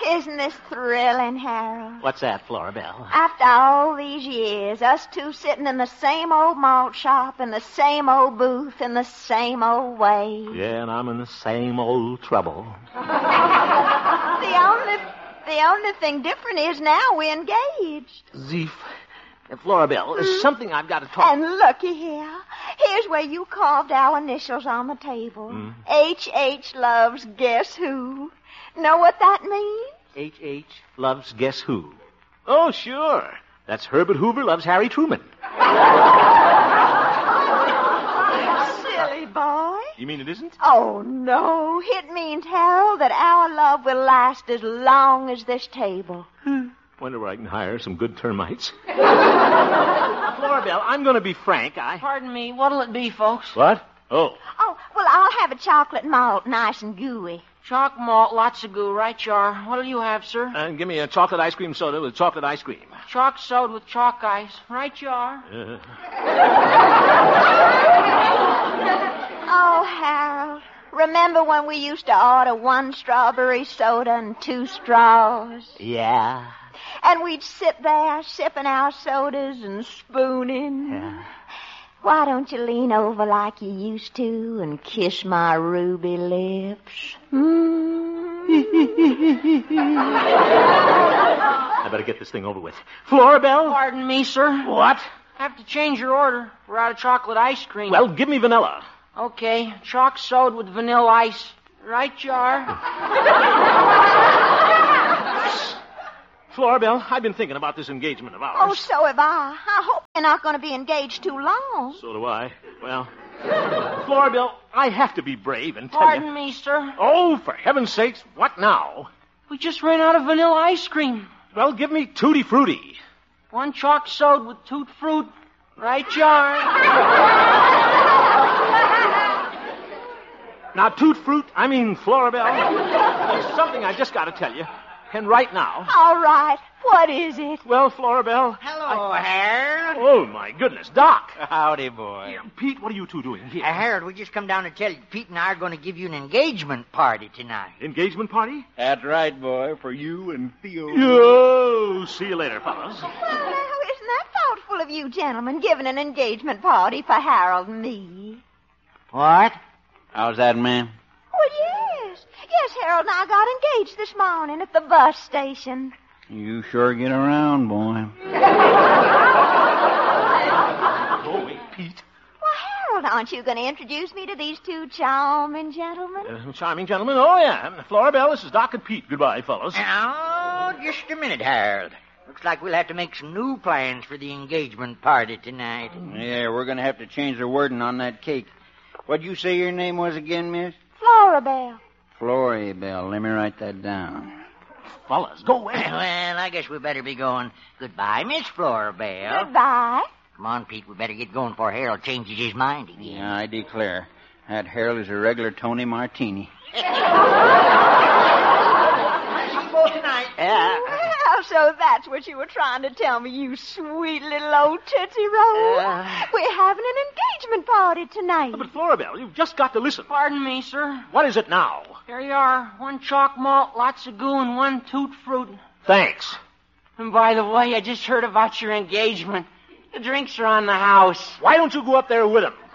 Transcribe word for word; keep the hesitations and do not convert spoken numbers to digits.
Isn't this thrilling, Harold? What's that, Florabelle? After all these years, us two sitting in the same old malt shop, in the same old booth, in the same old way. Yeah, and I'm in the same old trouble. The only, the only thing different is now we're engaged. Zeef, uh, Florabelle, there's Hmm? something I've got to talk... And looky here. Here's where you carved our initials on the table. Hmm? H H loves guess who. Know what that means? H H loves guess who? Oh, sure. That's Herbert Hoover loves Harry Truman. Silly boy. You mean it isn't? Oh, no. It means, Harold, that our love will last as long as this table. Wonder where I can hire some good termites. Florabelle, I'm going to be frank. I... Pardon me, what'll it be, folks? What? Oh. Oh, well, I'll have a chocolate malt, nice and gooey. Chalk malt, lots of goo, right, Char? What'll you have, sir? And give me a chocolate ice cream soda with chocolate ice cream. Chalk soda with chalk ice, right, Char? Uh, Oh, Harold, remember when we used to order one strawberry soda and two straws? yeah. And we'd sit there sipping our sodas and spooning. Yeah. Why don't you lean over like you used to and kiss my ruby lips? Mm. I better get this thing over with. Florabelle? Pardon me, sir. What? Have to change your order. We're out of chocolate ice cream. Well, give me vanilla. Okay, chalk soda with vanilla ice. Right, Char? Florabelle, I've been thinking about this engagement of ours. Oh, so have I. I hope you're not going to be engaged too long. So do I. Well, Florabelle, I have to be brave and tell Pardon you... me, sir. Oh, for heaven's sakes, what now? We just ran out of vanilla ice cream. Well, give me Tutti Frutti. One chalk soda with toot fruit. Right, Char? Now, Toot Fruit, I mean Florabelle, there's something I just got to tell you. And right now... All right. What is it? Well, Florabelle... Hello, Harold. Oh, my goodness. Doc. Howdy, boy. Yeah, Pete, what are you two doing here? Uh, Harold, we just come down to tell you Pete and I are going to give you an engagement party tonight. Engagement party? That's right, boy, for you and Theo. Oh, see you later, fellas. Well, now, isn't that thoughtful of you gentlemen, giving an engagement party for Harold and me? What? How's that, ma'am? Well, yes. Yes, Harold and I got engaged this morning at the bus station. You sure get around, boy. Oh, wait, Pete. Well, Harold, aren't you going to introduce me to these two charming gentlemen? Uh, charming gentlemen. Oh, yeah. Florabelle, this is Doc and Pete. Goodbye, fellas. Oh, just a minute, Harold. Looks like we'll have to make some new plans for the engagement party tonight. Yeah, we're going to have to change the wording on that cake. What'd you say your name was again, miss? Florabelle. Florabelle. Let me write that down. Fellas, go away. Well, I guess we better be going. Goodbye, Miss Florabelle. Goodbye. Come on, Pete, we better get going before Harold changes his mind again. Yeah, I declare. That Harold is a regular Tony Martini. See you both tonight. Yeah. Well, so that's what you were trying to tell me, you sweet little old Tootsie Roll. Uh. We're having an engagement party tonight. But, Florabelle, you've just got to listen. Pardon me, sir. What is it now? Here you are. One chalk malt, lots of goo, and one toot fruit. Thanks. And by the way, I just heard about your engagement. The drinks are on the house. Why don't you go up there with him?